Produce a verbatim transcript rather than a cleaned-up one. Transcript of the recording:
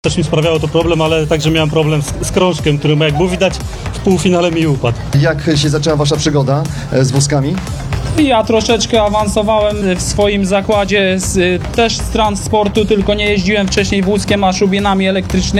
Też mi sprawiało to problem, ale także miałem problem z, z krążkiem, który jak było widać w półfinale mi upadł. Jak się zaczęła wasza przygoda e, z wózkami? Ja troszeczkę awansowałem w swoim zakładzie z, też z transportu, tylko nie jeździłem wcześniej wózkiem, a szubinami elektrycznymi.